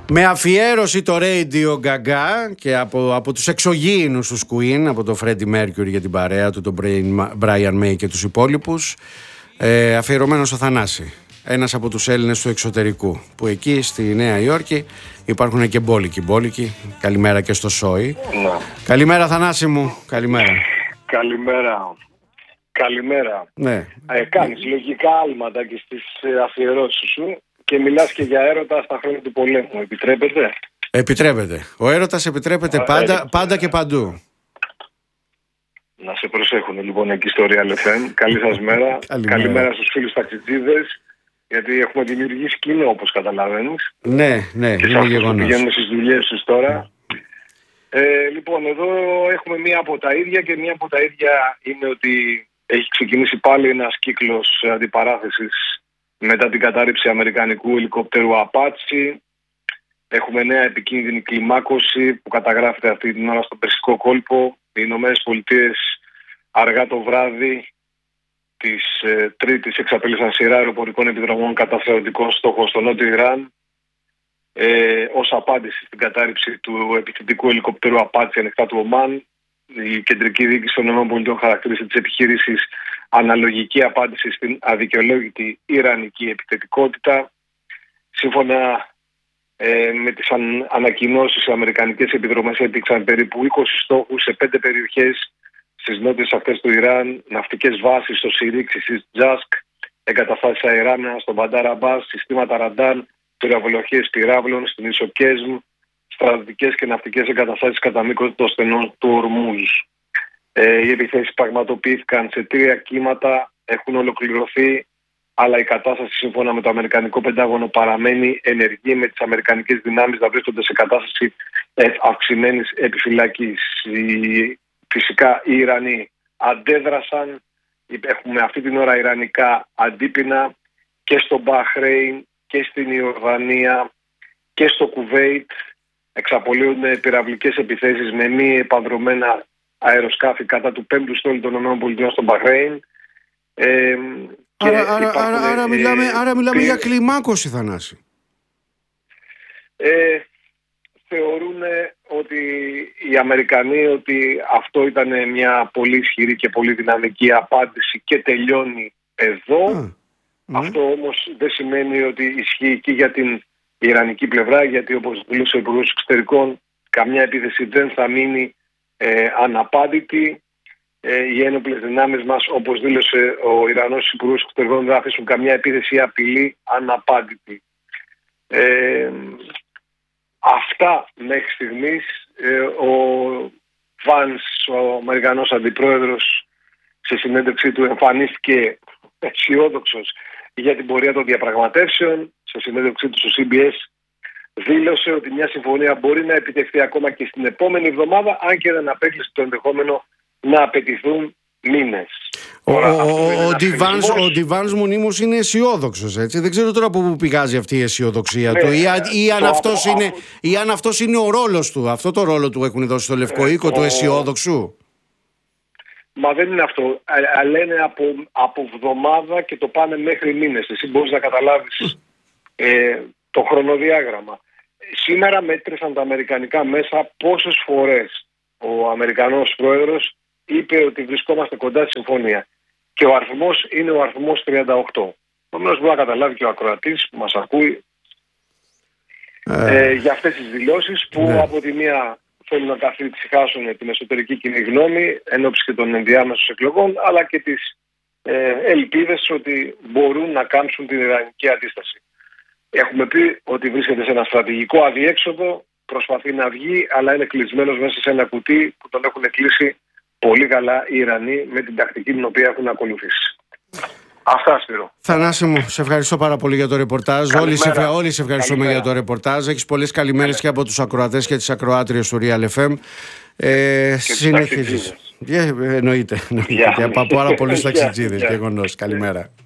Με αφιέρωση το Radio Gaga και από τους εξωγήινους τους Queen, από τον Freddie Mercury για την παρέα του, τον Brian May και τους υπόλοιπους, αφιερωμένο στο Θανάση. Ένας από τους Έλληνες του εξωτερικού, που εκεί στη Νέα Υόρκη υπάρχουν και μπόλικοι. Καλημέρα και στο Σόι. Καλημέρα Θανάση μου, καλημέρα. Καλημέρα. Ναι. Κάνεις λογικά άλματα και στις αφιερώσεις σου και μιλάς και για έρωτα στα χρόνια του πολέμου. Επιτρέπεται? Επιτρέπεται. Ο έρωτας επιτρέπεται πάντα και παντού. Να σε προσέχουν λοιπόν εκεί στο Real FM. Καλή σας μέρα. Καλημέρα στους φίλους ταξιτζίδες, γιατί έχουμε δημιουργήσει κοινό, όπως καταλαβαίνεις. Ναι, και είναι γεγονός. Πηγαίνουμε στις δουλειές τους τώρα. Λοιπόν, εδώ έχουμε μία από τα ίδια και μία από τα ίδια είναι ότι έχει ξεκινήσει πάλι ένας κύκλος αντιπαράθεσης μετά την κατάρριψη αμερικανικού ελικόπτερου Apache. Έχουμε νέα επικίνδυνη κλιμάκωση που καταγράφεται αυτή την ώρα στον Περσικό κόλπο. Οι Ηνωμένες Πολιτείες αργά το βράδυ της Τρίτης εξαπέλυσαν σειρά αεροπορικών επιδρομών κατά θεωρητικών στόχων στο νότιο Ιράν ως απάντηση στην κατάρριψη του επιθετικού ελικόπτερου Apache ανοιχτά του Ομάν. Η κεντρική διοίκηση των ΗΠΑ χαρακτήρισε τις επιχειρήσεις αναλογική απάντηση στην αδικαιολόγητη ιρανική επιθετικότητα. Σύμφωνα με τις ανακοινώσεις, οι αμερικανικές επιδρομές έπηξαν περίπου 20 στόχους σε 5 περιοχές στις νότιες ακτές του Ιράν, ναυτικές βάσεις στο Σιρίξ, στις Τζάσκ, εγκαταστάσεις αεράμενας στον Μπαντάρ Αμπάς, συστήματα ραντάν, πυραυλοχείες πυράβλων στην Ισοκέσμ, στρατιωτικές και ναυτικές εγκαταστάσεις κατά μήκος των στενών του Ορμούζ. Οι επιθέσεις πραγματοποιήθηκαν σε 3 κύματα, έχουν ολοκληρωθεί, αλλά η κατάσταση σύμφωνα με το Αμερικανικό Πεντάγωνο παραμένει ενεργή, με τις αμερικανικές δυνάμεις να βρίσκονται σε κατάσταση αυξημένης επιφυλάκης. Φυσικά οι Ιρανοί αντέδρασαν, έχουμε αυτή την ώρα ιρανικά αντίπεινα και στο Μπαχρέιν και στην Ιορδανία και στο Κουβέιτ. Εξαπολύονται πυραυλικές επιθέσεις με μη επανδρωμένα αεροσκάφη κατά του 5ου στόλου των ΗΠΑ στο Μπαχρέιν. Άρα μιλάμε για κλιμάκωση, Θανάση. Θεωρούν ότι οι Αμερικανοί ότι αυτό ήταν μια πολύ ισχυρή και πολύ δυναμική απάντηση και τελειώνει εδώ. Αυτό όμως δεν σημαίνει ότι ισχύει και για την ιρανική πλευρά, γιατί όπως δήλωσε ο Υπουργός Εξωτερικών, καμιά επίθεση δεν θα μείνει αναπάντητη. Οι ένοπλες δυνάμεις μας, όπως δήλωσε ο Ιρανός Υπουργός Εξωτερικών, δεν θα αφήσουν καμιά επίθεση ή απειλή αναπάντητη. Αυτά μέχρι στιγμής. Ο Βάνς, ο Αμερικανός Αντιπρόεδρος, σε συνέντευξή του εμφανίστηκε αισιόδοξος για την πορεία των διαπραγματεύσεων. Σε συνέντευξή του στο CBS δήλωσε ότι μια συμφωνία μπορεί να επιτευχθεί ακόμα και στην επόμενη εβδομάδα, αν και δεν απέκλεισε το ενδεχόμενο να απαιτηθούν μήνες. Ο Ντιβάνς μονίμως είναι αισιόδοξος, έτσι. Δεν ξέρω τώρα από πού πηγάζει αυτή η αισιοδοξία του ή αν αυτός είναι ο ρόλος του. Αυτό το ρόλο του έχουν δώσει στο Λευκό Οίκο, του αισιόδοξου. Μα δεν είναι αυτό. Λένε από εβδομάδα και το πάνε μέχρι μήνες. Εσύ μπορείς να καταλάβεις το χρονοδιάγραμμα. Σήμερα μέτρησαν τα αμερικανικά μέσα πόσες φορές ο Αμερικανός πρόεδρος είπε ότι βρισκόμαστε κοντά στη συμφωνία. Και ο αριθμός είναι ο αριθμός 38. Επομένως μπορεί να καταλάβει και ο ακροατής που μας ακούει για αυτές τις δηλώσεις που από τη μία θέλουν να καθησυχάσουν την εσωτερική κοινή γνώμη εν ώψη και των ενδιάμεσων εκλογών, αλλά και τις ελπίδες ότι μπορούν να κάμψουν την ιρανική αντίσταση. Έχουμε πει ότι βρίσκεται σε ένα στρατηγικό αδιέξοδο, προσπαθεί να βγει, αλλά είναι κλεισμένος μέσα σε ένα κουτί που τον έχουν κλείσει πολύ καλά οι Ιρανοί με την τακτική την οποία έχουν ακολουθήσει. Αυτά, Σπύρο. Θανάση μου, σε ευχαριστώ πάρα πολύ για το ρεπορτάζ. Όλοι σε ευχαριστούμε για το ρεπορτάζ. Έχεις πολλές καλημέρες και από τους ακροατές και τις ακροάτριες του Real FM. Συνεχίζεις. Εννοείται. Και από πάρα πολλούς ταξιτζίδες. Γεγονός. Καλημέρα.